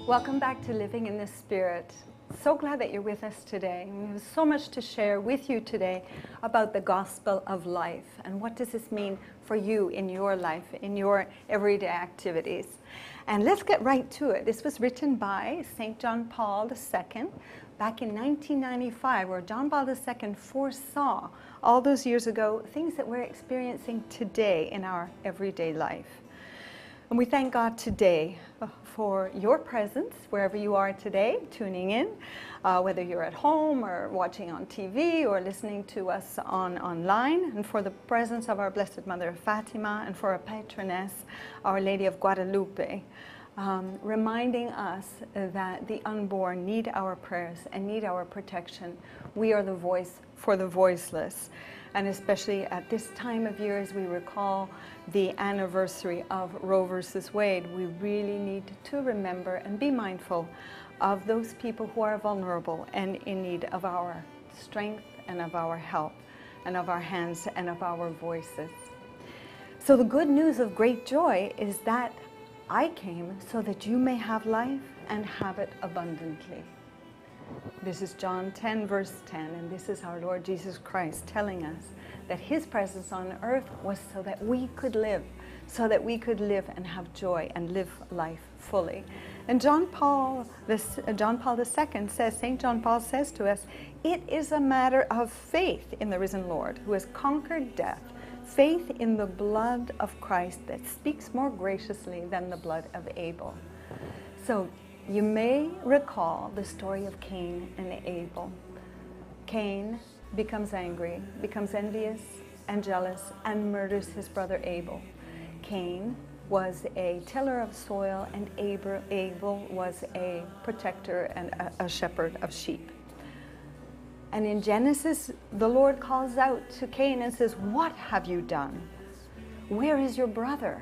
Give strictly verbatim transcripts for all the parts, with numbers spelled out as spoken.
Welcome back to Living in the Spirit. So glad that you're with us today. We have so much to share with you today about the gospel of life and what does this mean for you in your life, in your everyday activities. And let's get right to it. This was written by Saint John Paul the Second back in nineteen ninety-five, where John Paul the Second foresaw all those years ago things that we're experiencing today in our everyday life. And we thank God today for your presence, wherever you are today, tuning in, uh, whether you're at home or watching on T V or listening to us on online, and for the presence of our Blessed Mother Fatima, and for our patroness, Our Lady of Guadalupe, um, reminding us that the unborn need our prayers and need our protection. We are the voice for the voiceless. And especially at this time of year, as we recall the anniversary of Roe versus Wade, we really need to remember and be mindful of those people who are vulnerable and in need of our strength and of our help and of our hands and of our voices. So the good news of great joy is that I came so that you may have life and have it abundantly. This is John ten, verse ten, and this is our Lord Jesus Christ telling us that his presence on earth was so that we could live, so that we could live and have joy and live life fully. And John Paul, this, uh, John Paul the Second says, Saint John Paul says to us, it is a matter of faith in the risen Lord who has conquered death, faith in the blood of Christ that speaks more graciously than the blood of Abel. So you may recall the story of Cain and Abel. Cain becomes angry, becomes envious and jealous, and murders his brother Abel. Cain was a tiller of soil, and Abel was a protector and a, a shepherd of sheep. And in Genesis, the Lord calls out to Cain and says, "What have you done? Where is your brother?"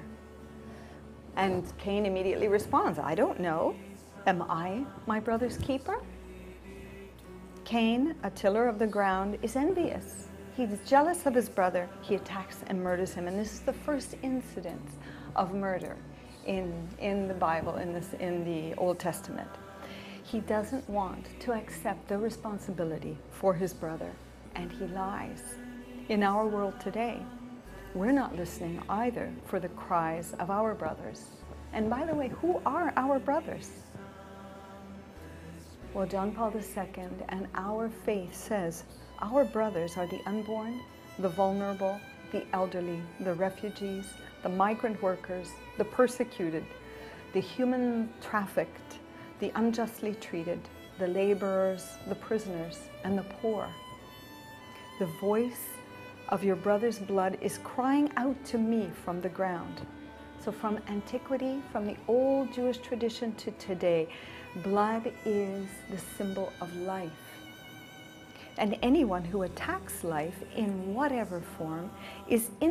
And Cain immediately responds, "I don't know. Am I my brother's keeper?" Cain, a tiller of the ground, is envious. He's jealous of his brother. He attacks and murders him. And this is the first incident of murder in, in the Bible, in, this, in the Old Testament. He doesn't want to accept the responsibility for his brother, and he lies. In our world today, we're not listening either for the cries of our brothers. And by the way, who are our brothers? Well, John Paul the Second and our faith says our brothers are the unborn, the vulnerable, the elderly, the refugees, the migrant workers, the persecuted, the human trafficked, the unjustly treated, the laborers, the prisoners, and the poor. The voice of your brother's blood is crying out to me from the ground. So from antiquity, from the old Jewish tradition to today, blood is the symbol of life. And anyone who attacks life in whatever form is in